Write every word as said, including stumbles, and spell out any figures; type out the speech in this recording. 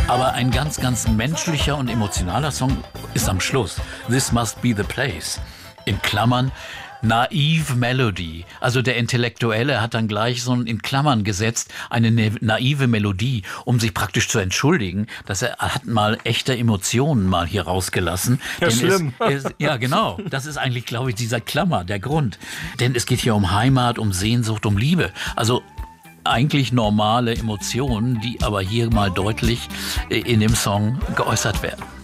Aber ein ganz, ganz menschlicher und emotionaler Song ist am Schluss. This must be the place. In Klammern, naive Melody. Also der Intellektuelle hat dann gleich so in Klammern gesetzt, eine naive Melodie, um sich praktisch zu entschuldigen, dass er hat mal echte Emotionen mal hier rausgelassen. Ja, Denn schlimm. Es, es, ja, genau. Das ist eigentlich, glaube ich, dieser Klammer, der Grund. Denn es geht hier um Heimat, um Sehnsucht, um Liebe. Also eigentlich normale Emotionen, die aber hier mal deutlich in dem Song geäußert werden.